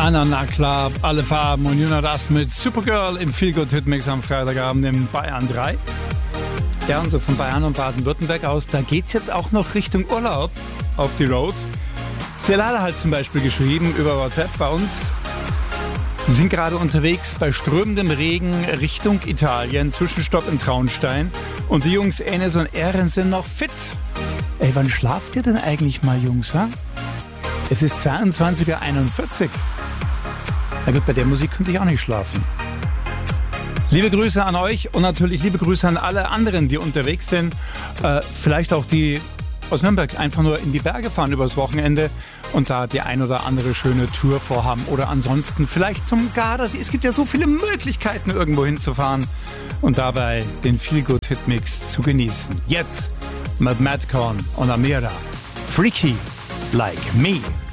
Anna, na klar, alle Farben und Jonas Das mit Supergirl im Feel-Good-Hit-Mix am Freitagabend in Bayern 3. Ja, und so von Bayern und Baden-Württemberg aus, da geht's jetzt auch noch Richtung Urlaub auf die Road. Selala hat zum Beispiel geschrieben über WhatsApp bei uns. Sie sind gerade unterwegs bei strömendem Regen Richtung Italien, Zwischenstopp in Traunstein. Und die Jungs Enes und Ehren sind noch fit. Ey, wann schlaft ihr denn eigentlich mal, Jungs, ha? Es ist 22:41 Uhr. Na gut, bei der Musik könnte ich auch nicht schlafen. Liebe Grüße an euch und natürlich liebe Grüße an alle anderen, die unterwegs sind. Vielleicht auch die aus Nürnberg einfach nur in die Berge fahren übers Wochenende und da die ein oder andere schöne Tour vorhaben. Oder ansonsten vielleicht zum Gardasee. Es gibt ja so viele Möglichkeiten, irgendwo hinzufahren und dabei den Feel-Good-Hit-Mix zu genießen. Jetzt mit Madcon und Amira. Freaky like me.